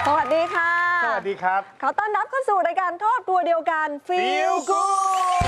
วัสดีค่ะสวัสดีครับขอต้อนรับเข้าสู่รายการทอดตัวเดียวกัน Feel Good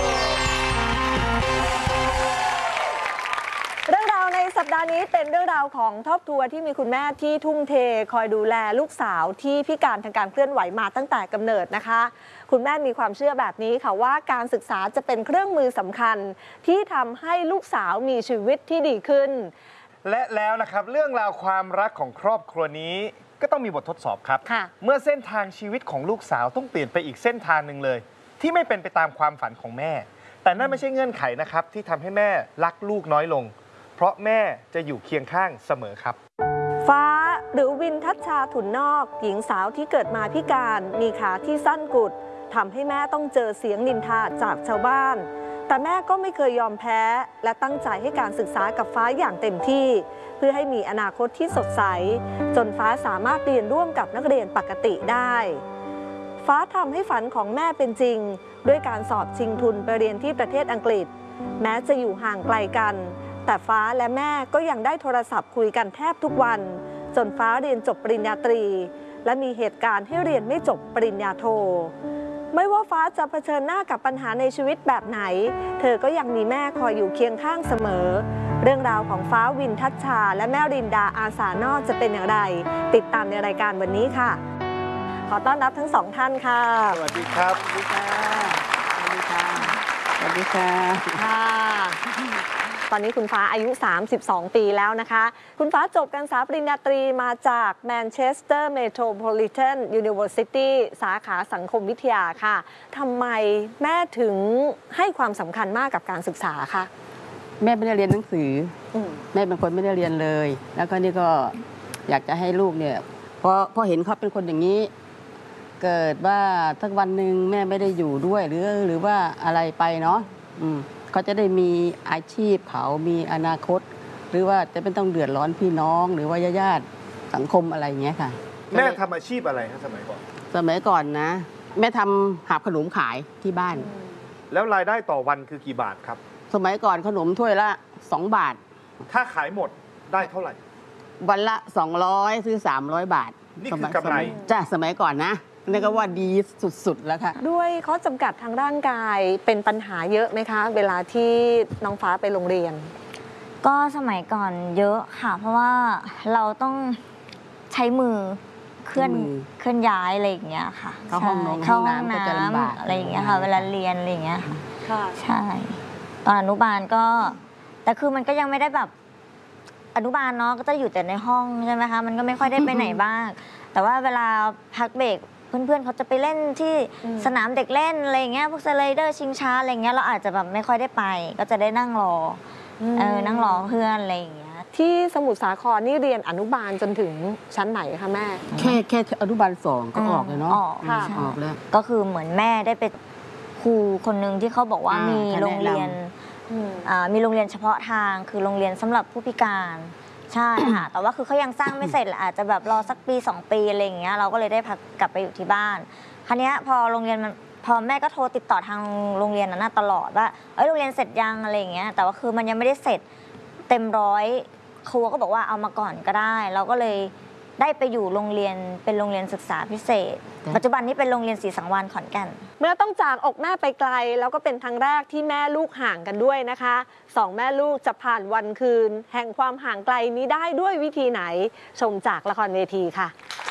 เรื่องราวในสัปดาห์นี้เป็นเรื่องราวของครอบครัวที่มีคุณแม่ที่ทุ่มเทคอยดูแลลูกสาวที่พิการทางการเคลื่อนไหวมาตั้งแต่กำเนิดนะคะคุณแม่มีความเชื่อแบบนี้ค่ะว่าการศึกษาจะเป็นเครื่องมือสำคัญที่ทำให้ลูกสาวมีชีวิตที่ดีขึ้นและแล้วนะครับเรื่องราวความรักของครอบครัวนี้ก็ต้องมีบททดสอบครับเมื่อเส้นทางชีวิตของลูกสาวต้องเปลี่ยนไปอีกเส้นทางหนึ่งเลยที่ไม่เป็นไปตามความฝันของแม่แต่นั่นไม่ใช่เงื่อนไขนะครับที่ทำให้แม่รักลูกน้อยลงเพราะแม่จะอยู่เคียงข้างเสมอครับฟ้าหรือวินทัชชาถุนนอกหญิงสาวที่เกิดมาพิการมีขาที่สั้นกุดทำให้แม่ต้องเจอเสียงนินทาจากชาวบ้านแต่แม่ก็ไม่เคยยอมแพ้และตั้งใจให้การศึกษากับฟ้าอย่างเต็มที่เพื่อให้มีอนาคตที่สดใสจนฟ้าสามารถเรียนร่วมกับนักเรียนปกติได้ฟ้าทำให้ฝันของแม่เป็นจริงด้วยการสอบชิงทุนไปเรียนที่ประเทศอังกฤษแม้จะอยู่ห่างไกลกันแต่ฟ้าและแม่ก็ยังได้โทรศัพท์คุยกันแทบทุกวันจนฟ้าเรียนจบปริญญาตรีและมีเหตุการณ์ให้เรียนไม่จบปริญญาโทไม่ว่าฟ้าจะเผชิญหน้ากับปัญหาในชีวิตแบบไหนเธอก็ยังมีแม่คอยอยู่เคียงข้างเสมอเรื่องราวของฟ้าวินทัชชาและแม่รินดาอาสานอกจะเป็นอย่างไรติดตามในรายการวันนี้ค่ะขอต้อนรับทั้งสองท่านค่ะสวัสดีครับสวัสดีค่ะสวัสดีค่ะสวัสดีค่ะค่ะตอนนี้คุณฟ้าอายุ32ปีแล้วนะคะคุณฟ้าจบการศึกษาปริญญาตรีมาจาก Manchester Metropolitan University สาขาสังคมวิทยาค่ะทำไมแม่ถึงให้ความสำคัญมากกับการศึกษาคะแม่ไม่ได้เรียนหนังสือแม่เป็นคนไม่ได้เรียนเลยแล้วก็นี่ก็อยากจะให้ลูกเนี่ยพอเห็นเขาเป็นคนอย่างนี้เกิดว่าสักวันหนึ่งแม่ไม่ได้อยู่ด้วยหรือว่าอะไรไปเนาะเขาจะได้มีอาชีพเขามีอนาคตหรือว่าจะไม่ต้องเดือดร้อนพี่น้องหรือว่าญาติสังคมอะไรอย่างเงี้ยค่ะแม่ทำอาชีพอะไรครับสมัยก่อนนะแม่ทำหาบขนมขายที่บ้านแล้วรายได้ต่อวันคือกี่บาทครับสมัยก่อนขนมถ้วยละ2 บาทถ้าขายหมดได้เท่าไหร่วันละ200ซื้อ300 บาทนี่คือกำไรจ้ะสมัยก่อนนะนี่ก็ว่าดีสุดๆแล้วค่ะด้วยข้อจำกัดทางร่างกายเป็นปัญหาเยอะไหมคะเวลาที่น้องฟ้าไปโรงเรียนก็สมัยก่อนเยอะค่ะเพราะว่าเราต้องใช้มือเคลื่อนย้ายอะไรอย่างเงี้ยค่ะเข้าห้องน้ำก็จะลำบากอะไรอย่างเงี้ยค่ะเวลาเรียนอะไรอย่างเงี้ยค่ะใช่ตอนอนุบาลก็แต่คือมันก็ยังไม่ได้แบบอนุบาลเนาะก็จะอยู่แต่ในห้องใช่ไหมคะมันก็ไม่ค่อยได้ไปไหนบ้างแต่ว่าเวลาพักเบรกเพื่อนๆเขาจะไปเล่นที่สนามเด็กเล่นอะไรเงี้ยพวกสไลเดอร์ชิงช้าอะไรเงี้ยเราอาจจะแบบไม่ค่อยได้ไปก็จะได้นั่งรอนั่งรอเพื่อนอะไรอย่างเงี้ยที่สมุทรสาครนี่เรียนอนุบาลจนถึงชั้นไหนคะแม่แค่อนุบาล2ก็ออกเลยเนาะออกแล้วก็คือเหมือนแม่ได้ไปครูคนหนึ่งที่เขาบอกว่ามีโรงเรียนเฉพาะทางคือโรงเรียนสำหรับผู้พิการใช่ค่ะแต่ว่าคือเขายังสร้างไม่เสร็จอาจจะแบบรอสักปี2 ปีอะไรอย่างเงี้ยเราก็เลยได้พักกลับไปอยู่ที่บ้านคราวนี้พอโรงเรียนมันพอแม่ก็โทรติดต่อทางโรงเรียนนั้นตลอดว่าโรงเรียนเสร็จยังอะไรอย่างเงี้ยแต่ว่าคือมันยังไม่ได้เสร็จเต็มร้อยครูก็บอกว่าเอามาก่อนก็ได้เราก็เลยได้ไปอยู่โรงเรียนเป็นโรงเรียนศึกษาพิเศษปัจจุบันนี้เป็นโรงเรียนศรีสังวาลขอนแก่นเมื่อต้องจากอกแม่ไปไกลแล้วก็เป็นครั้งแรกที่แม่ลูกห่างกันด้วยนะคะ2 แม่ลูกจะผ่านวันคืนแห่งความห่างไกลนี้ได้ด้วยวิธีไหนชมจากละครเวทีค่ะ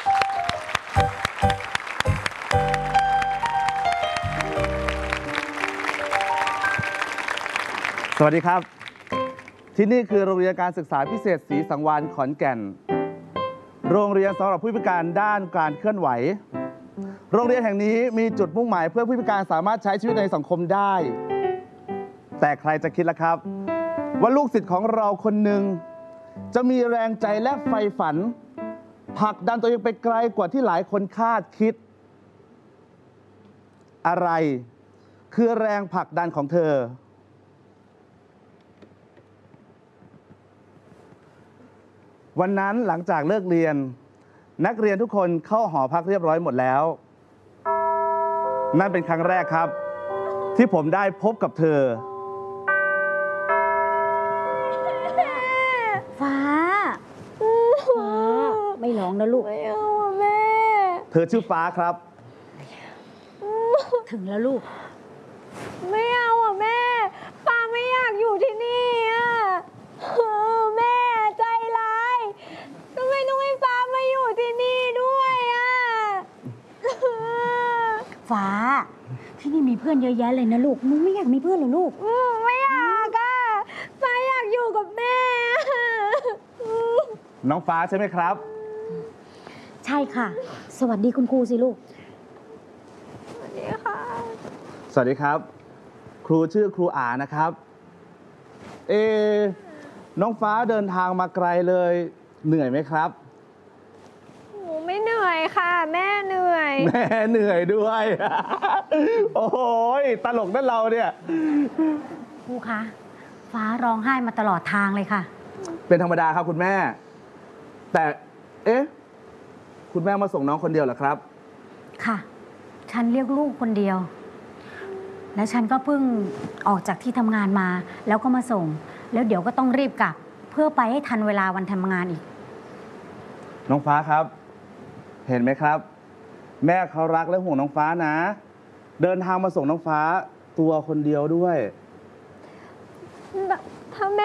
สวัสดีครับที่นี่คือโรงเรียนการศึกษาพิเศษศรีสังวาลขอนแก่นโรงเรียนสำหรับผู้พิการด้านการเคลื่อนไหวโรงเรียนแห่งนี้มีจุดมุ่งหมายเพื่อผู้พิการสามารถใช้ชีวิตในสังคมได้แต่ใครจะคิดล่ะครับว่าลูกศิษย์ของเราคนหนึ่งจะมีแรงใจและใฝ่ฝันผลักดันตัวเองไปไกลกว่าที่หลายคนคาดคิดอะไรคือแรงผลักดันของเธอวันนั้นหลังจากเลิกเรียนนักเรียนทุกคนเข้าหอพักเรียบร้อยหมดแล้วนั่นเป็นครั้งแรกครับที่ผมได้พบกับเธอฟ้าไม่ร้องนะลูกไม่เอาแม่เธอชื่อฟ้าครับถึงแล้วลูกไม่เอาอ่ะแม่ป้าไม่อยากอยู่ที่นี่อ่ะแม่ใจร้ายทำไมต้องให้ป้ามาอยู่ที่นี่ด้วยอ่ะฟ้า ที่นี่มีเพื่อนเยอะแยะเลยนะลูกมึงไม่อยากมีเพื่อนเหรอลูกไม่อยากอ่ะป้าอยากอยู่กับแม่น้องฟ้าใช่ไหมครับใช่ค่ะ สวัสดีคุณครูสิลูกสวัสดีครับ ครูชื่อครูอานะครับ เอ น้องฟ้าเดินทางมาไกลเลย เหนื่อยไหมครับหนูไม่เหนื่อยค่ะ แม่เหนื่อยแม่เหนื่อยด้วย โอ้โหตลกนั่นเราเนี่ยครูคะ ฟ้าร้องไห้มาตลอดทางเลยค่ะเป็นธรรมดาครับคุณแม่ แต่ เอ๊ะ คุณแม่มาส่งน้องคนเดียวเหรอครับค่ะ ฉันเรียกลูกคนเดียว แล้วฉันก็เพิ่งออกจากที่ทำงานมา แล้วก็มาส่ง แล้วเดี๋ยวก็ต้องรีบกลับ เพื่อไปให้ทันเวลาวันทำงานอีกน้องฟ้าครับ เห็นไหมครับ แม่เขารักและห่วงน้องฟ้านะ เดินทางมาส่งน้องฟ้าตัวคนเดียวด้วยถ้าแม่